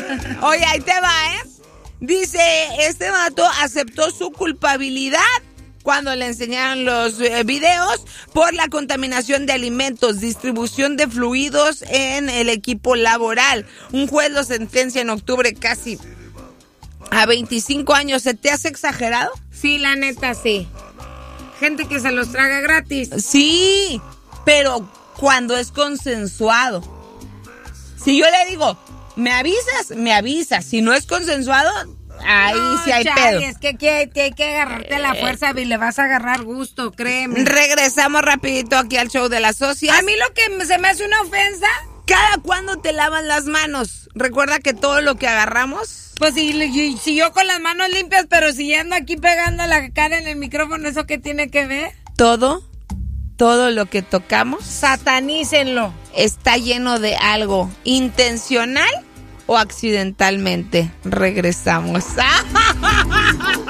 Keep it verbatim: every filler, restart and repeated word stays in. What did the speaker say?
Oye, ahí te va, ¿eh? Dice, este vato aceptó su culpabilidad cuando le enseñaron los eh, videos por la contaminación de alimentos, distribución de fluidos en el equipo laboral. Un juez lo sentencia en octubre casi a veinticinco años. ¿Se te hace exagerado? Sí, la neta, sí. Gente que se los traga gratis. Sí, pero cuando es consensuado. Si yo le digo, ¿me avisas? Me avisas. Si no es consensuado, ahí no, sí hay Chavi, pedo. Es que hay, que hay que agarrarte a la fuerza y le vas a agarrar gusto, créeme. Regresamos rapidito aquí al show de las socias. A mí lo que se me hace una ofensa... ¿Cada cuándo te lavas las manos? Recuerda que todo lo que agarramos... Pues si, si yo con las manos limpias, pero si ando aquí pegando la cara en el micrófono, ¿eso qué tiene que ver? Todo, todo lo que tocamos... Satanícenlo. Está lleno de algo intencional o accidentalmente. Regresamos.